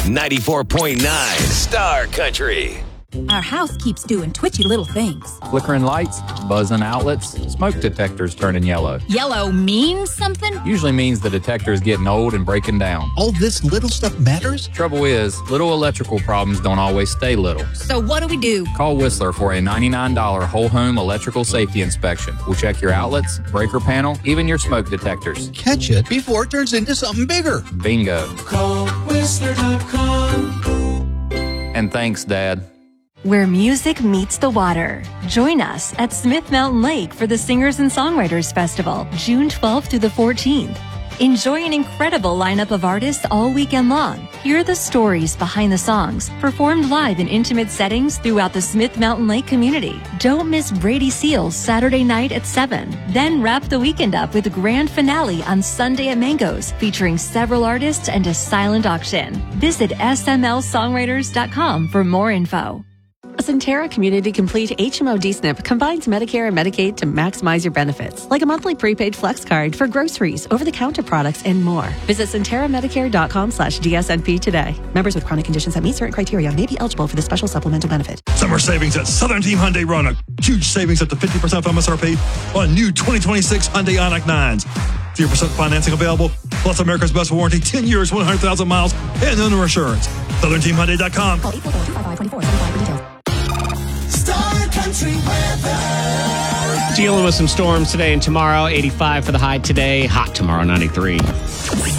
94.9 Star Country. Our house keeps doing twitchy little things. Flickering lights, buzzing outlets, smoke detectors turning yellow. Yellow means something? Usually means the detector is getting old and breaking down. All this little stuff matters? Trouble is, little electrical problems don't always stay little. So what do? Call Whistler for a $99 whole home electrical safety inspection. We'll check your outlets, breaker panel, even your smoke detectors. Catch it before it turns into something bigger. Bingo. Call Whistler.com. And thanks, Dad. Where music meets the water. Join us at Smith Mountain Lake for the Singers and Songwriters Festival, June 12th through the 14th. Enjoy an incredible lineup of artists all weekend long. Hear the stories behind the songs, performed live in intimate settings throughout the Smith Mountain Lake community. Don't miss Brady Seals Saturday night at 7. Then wrap the weekend up with a grand finale on Sunday at Mangoes, featuring several artists and a silent auction. Visit smlsongwriters.com for more info. A Centera Community Complete HMO D-SNP combines Medicare and Medicaid to maximize your benefits, like a monthly prepaid flex card for groceries, over-the-counter products, and more. Visit CenteraMedicare.com/DSNP today. Members with chronic conditions that meet certain criteria may be eligible for this special supplemental benefit. Summer savings at Southern Team Hyundai Roanoke. Huge savings up to 50% from MSRP on new 2026 Hyundai Ioniq 9s. 0% financing available, plus America's best warranty, 10 years, 100,000 miles, and owner assurance. SouthernTeamHyundai.com. Call 844-255-2475 for details. Star Country weather. Dealing with some storms today and tomorrow. 85 for the high today. Hot tomorrow, 93.